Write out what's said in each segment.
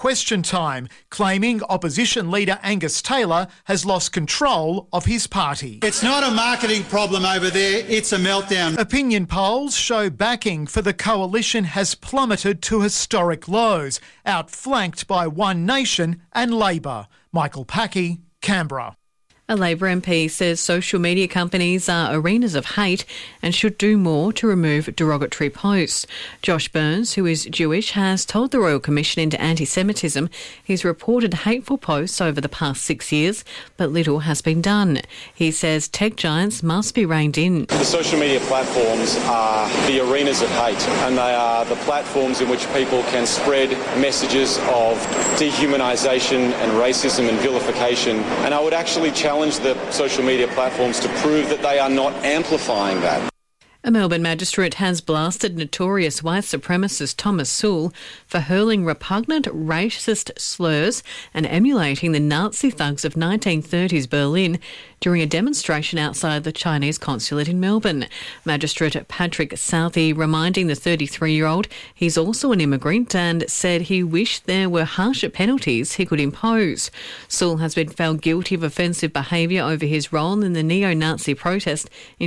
Question Time, claiming opposition leader Angus Taylor has lost control of his party. It's not a marketing problem over there, it's a meltdown. Opinion polls show backing for the coalition has plummeted to historic lows, outflanked by One Nation and Labor. Michael Packey, Canberra. A Labor MP says social media companies are arenas of hate and should do more to remove derogatory posts. Josh Burns, who is Jewish, has told the Royal Commission into Anti-Semitism he's reported hateful posts over the past 6 years, but little has been done. He says tech giants must be reined in. The social media platforms are the arenas of hate, and they are the platforms in which people can spread messages of dehumanisation and racism and vilification. And I would actually challenge the social media platforms to prove that they are not amplifying that. A Melbourne magistrate has blasted notorious white supremacist Thomas Sewell for hurling repugnant racist slurs and emulating the Nazi thugs of 1930s Berlin during a demonstration outside the Chinese consulate in Melbourne. Magistrate Patrick Southey reminding the 33-year-old he's also an immigrant and said he wished there were harsher penalties he could impose. Sewell has been found guilty of offensive behaviour over his role in the neo-Nazi protest in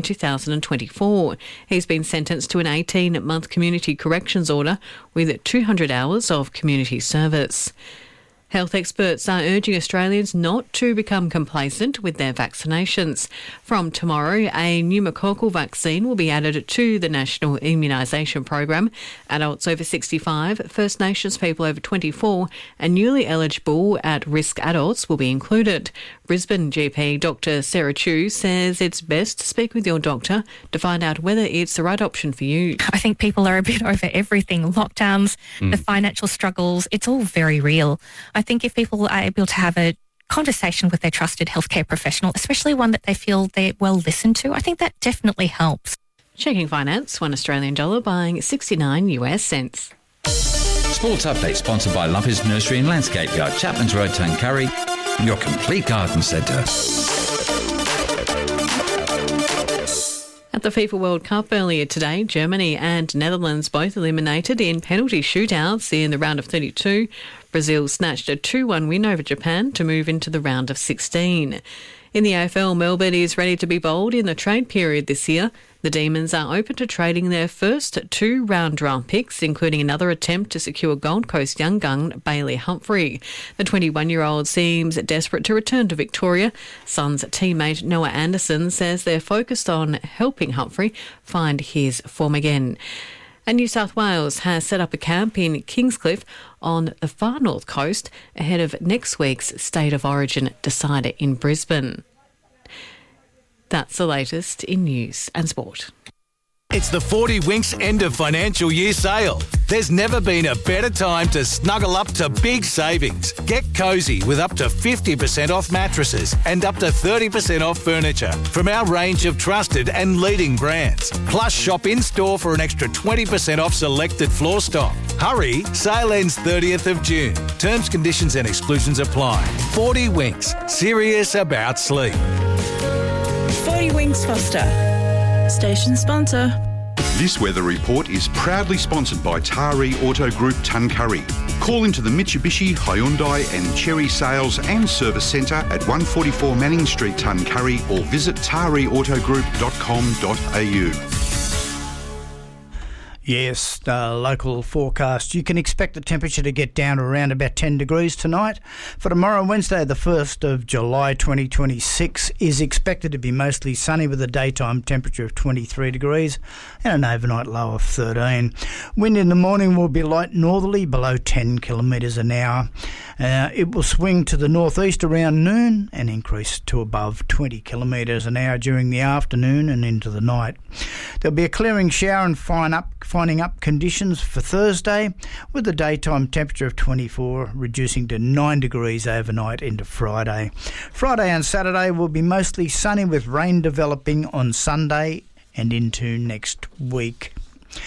2024. He's been sentenced to an 18-month community corrections order with 200 hours of community service. Health experts are urging Australians not to become complacent with their vaccinations. From tomorrow, a pneumococcal vaccine will be added to the National Immunisation Program. Adults over 65, First Nations people over 24 and newly eligible at-risk adults will be included. Brisbane GP Dr Sarah Chu says it's best to speak with your doctor to find out whether it's the right option for you. I think people are a bit over everything. Lockdowns, the financial struggles, it's all very real. I think if people are able to have a conversation with their trusted healthcare professional, especially one that they feel they're well listened to, I think that definitely helps. Checking finance, $1 buying 69 US cents. Sports Update sponsored by Lumpy's Nursery and Landscape Yard, Chapman's Road, Tuncurry, your complete garden centre. At the FIFA World Cup earlier today, Germany and Netherlands both eliminated in penalty shootouts in the round of 32. Brazil snatched a 2-1 win over Japan to move into the round of 16. In the AFL, Melbourne is ready to be bold in the trade period this year. The Demons are open to trading their first 2 round-round picks, including another attempt to secure Gold Coast young gun Bailey Humphrey. The 21-year-old seems desperate to return to Victoria. Suns teammate Noah Anderson says they're focused on helping Humphrey find his form again. And New South Wales has set up a camp in Kingscliff on the far north coast ahead of next week's State of Origin decider in Brisbane. That's the latest in news and sport. It's the 40 Winks end of financial year sale. There's never been a better time to snuggle up to big savings. Get cosy with up to 50% off mattresses and up to 30% off furniture from our range of trusted and leading brands. Plus, shop in-store for an extra 20% off selected floor stock. Hurry, sale ends 30th of June. Terms, conditions and exclusions apply. 40 Winks, serious about sleep. 40 Winks Foster. Station sponsor. This weather report is proudly sponsored by Taree Auto Group Tuncurry. Call into the Mitsubishi, Hyundai and Chery Sales and Service Centre at 144 Manning Street, Tuncurry, or visit tareautogroup.com.au. Yes, local forecast. You can expect the temperature to get down to around about 10 degrees tonight. For tomorrow, Wednesday, the 1st of July 2026, is expected to be mostly sunny with a daytime temperature of 23 degrees and an overnight low of 13. Wind in the morning will be light northerly, below 10 kilometres an hour. It will swing to the northeast around noon and increase to above 20 kilometres an hour during the afternoon and into the night. There'll be a clearing shower and finding up conditions for Thursday, with the daytime temperature of 24 reducing to 9 degrees overnight into Friday. Friday and Saturday will be mostly sunny with rain developing on Sunday and into next week.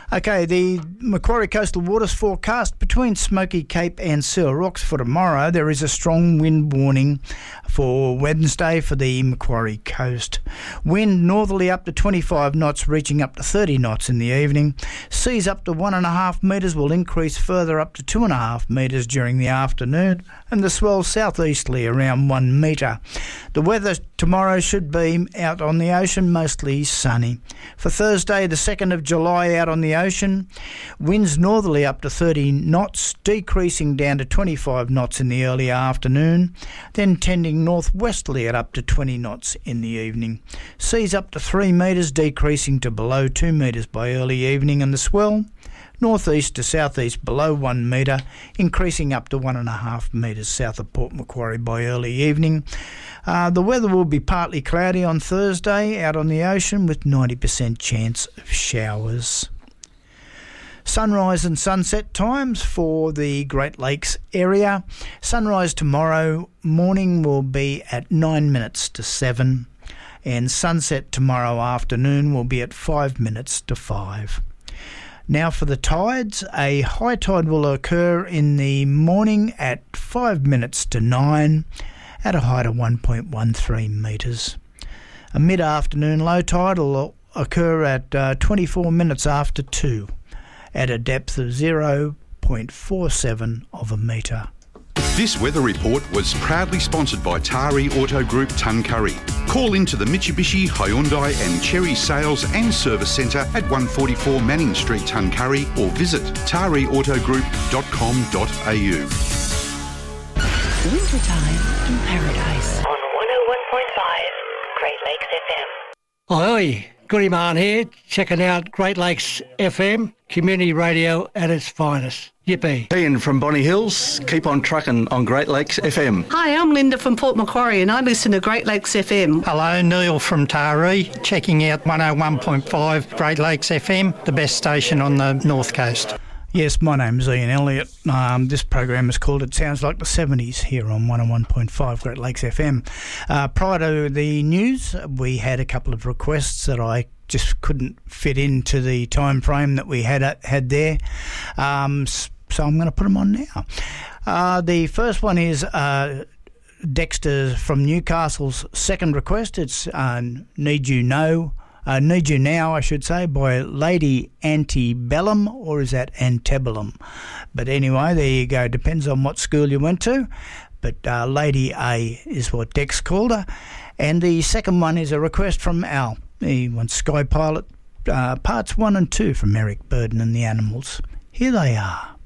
Okay, the Macquarie Coastal Waters forecast between Smoky Cape and Seal Rocks for tomorrow. There is a strong wind warning for Wednesday for the Macquarie coast. Wind northerly up to 25 knots, reaching up to 30 knots in the evening. Seas up to 1.5 metres will increase further up to 2.5 metres during the afternoon, and the swell southeasterly around 1 metre. The weather tomorrow should be out on the ocean, mostly sunny. For Thursday, the 2nd of July, out on the ocean, winds northerly up to 30 knots, decreasing down to 25 knots in the early afternoon, then tending northwesterly at up to 20 knots in the evening. Seas up to 3 metres, decreasing to below 2 metres by early evening, and the swell northeast to southeast below 1 metre, increasing up to 1.5 metres south of Port Macquarie by early evening. The weather will be partly cloudy on Thursday out on the ocean with 90% chance of showers. Sunrise and sunset times for the Great Lakes area. Sunrise tomorrow morning will be at 9 minutes to 7, and sunset tomorrow afternoon will be at 5 minutes to 5. Now for the tides, a high tide will occur in the morning at 5 minutes to 9 at a height of 1.13 metres. A mid-afternoon low tide will occur at 24 minutes after 2 at a depth of 0.47 of a metre. This weather report was proudly sponsored by Tari Auto Group Tuncurry. Call into the Mitsubishi, Hyundai and Cherry Sales and Service Centre at 144 Manning Street, Tuncurry, or visit tariautogroup.com.au. Wintertime in Paradise on 101.5 Great Lakes FM. Oi, Goody Man here, checking out Great Lakes FM, community radio at its finest. Yippee. Ian from Bonny Hills, keep on trucking on Great Lakes FM. Hi, I'm Linda from Port Macquarie and I listen to Great Lakes FM. Hello, Neil from Taree, checking out 101.5 Great Lakes FM, the best station on the North Coast. Yes, my name's Ian Elliott. This program is called It Sounds Like the 70s here on 101.5 Great Lakes FM. Prior to the news, we had a couple of requests that I just couldn't fit into the time frame that we had there. So I'm going to put them on now. The first one is Dexter from Newcastle's second request. It's Need You Now, I should say, by Lady Antebellum, or is that Antebellum? But anyway, there you go. Depends on what school you went to. But Lady A is what Dex called her. And the second one is a request from Al. He wants Sky Pilot parts 1 and 2 from Eric Burden and the Animals. Here they are.